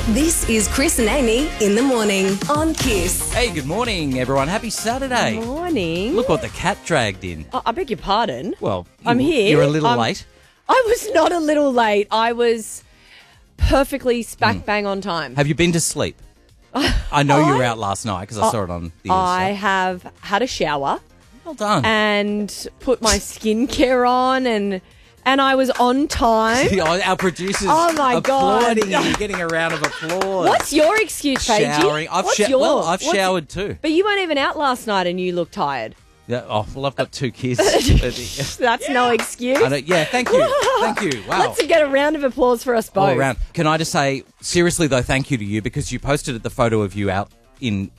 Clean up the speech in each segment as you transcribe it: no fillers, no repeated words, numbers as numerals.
This is Chris and Amy in the morning on Kiss. Hey, good morning, everyone. Happy Saturday. Morning. Look what the cat dragged in. Oh, I beg your pardon. Well, I'm here. You're a little late. I was not a little late. I was perfectly smack bang on time. Have you been to sleep? I know you were out last night because I saw it on the I Insta. have had a shower Well done. and put my skincare on and I was on time. Our producers Oh, my God. applauding you, getting a round of applause. What's your excuse, Paigey? Showering. I've What's yours? I've showered too. But you weren't even out last night and you look tired. Yeah, well, I've got two kids. That's no excuse. Yeah, thank you. Thank you. Wow. Let's get a round of applause for us both. All around. Can I just say, seriously though, thank you to you because you posted the photo of you out in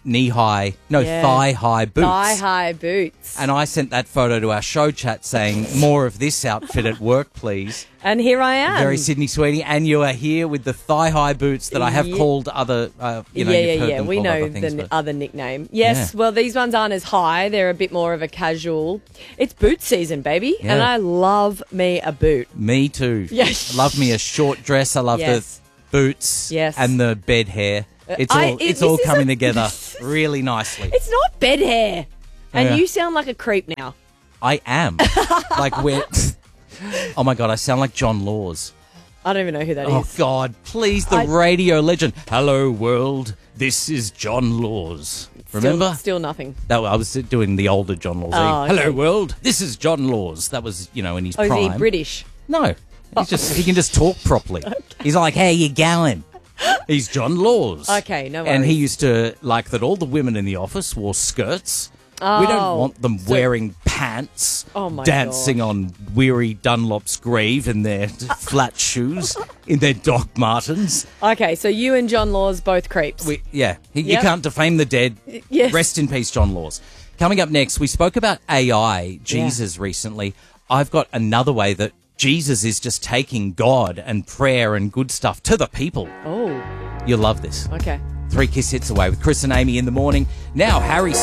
thigh-high boots. Thigh-high boots. And I sent that photo to our show chat saying, more of this outfit at work, please. And here I am. Very Sydney Sweetie. And you are here with the thigh-high boots that I have called other, you've heard them We called know other things, the but- other nickname. Yes, Yeah. well, these ones aren't as high. They're a bit more of a casual. It's boot season, baby. Yeah. And I love me a boot. Me too. Yes. I love me a short dress. I love Yes. the boots Yes. and the bed hair. It's is all this coming a- together really nicely. It's not bed hair. And Yeah. you sound like a creep now. I am. Like we're... Oh, my God, I sound like John Laws. I don't even know who that is. Oh, God, please, the radio legend. Hello, world. This is John Laws. Remember? Still nothing. That I was doing the older John Laws. Oh, okay. Hello, world. This is John Laws. That was, in his Oh, prime. is he British? No. He can just talk properly. He's not like, how you going? He's John Laws. Okay, no And he worries. used to like that all the women in the office wore skirts. We Oh, don't want them so- wearing pants, Oh, my dancing on weary Dunlop's grave in their flat shoes, in their Doc Martens. Okay, so you and John Laws both creeps. You Yep. can't defame the dead. Yes. Rest in peace, John Laws. Coming up next, we spoke about AI, Jesus, recently. I've got another way that Jesus is just taking God and prayer and good stuff to the people. Oh, You'll love this. okay. 3 Kiss Hits away with Chris and Amy in the morning. Now, Harry